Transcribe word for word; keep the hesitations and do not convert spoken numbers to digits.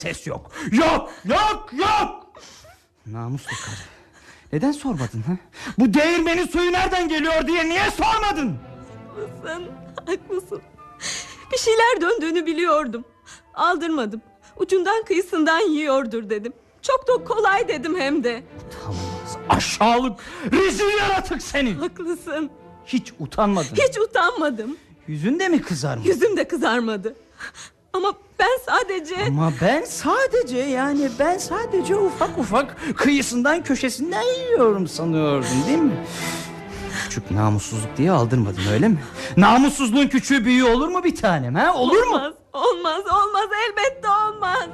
ses yok. Yok, yok, yok. Namuslu karı. Neden sormadın ha? Bu değirmenin suyu nereden geliyor diye niye sormadın? Haklısın, haklısın. Bir şeyler döndüğünü biliyordum. Aldırmadım. Ucundan kıyısından yiyordur dedim. Çok da kolay dedim hem de. Utanmaz, aşağılık, rezil yaratık seni. Haklısın. Hiç utanmadın. Hiç utanmadım. Yüzün de mi kızarmış? Yüzüm de kızarmadı. Ama ben sadece... Ama ben sadece yani ben sadece ufak ufak kıyısından köşesinden yiyorum sanıyordun değil mi? Küçük namussuzluk diye aldırmadın öyle mi? Namussuzluğun küçüğü büyüğü olur mu bir tanem ha? Olur mu? Olmaz, olmaz, olmaz, elbette olmaz.